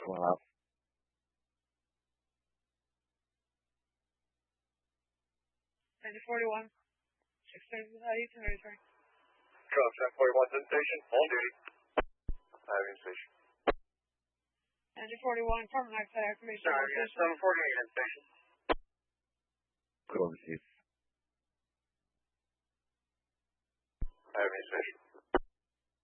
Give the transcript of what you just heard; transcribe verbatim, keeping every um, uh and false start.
One up. Engine forty-one. six thirty, uh, Eastern ready, sorry. Control seven forty-one to the station. On duty. Diving station. Engine forty-one, carbon monoxide acclimation. Sorry, we got seven forty-eight in station. Cool, Chief.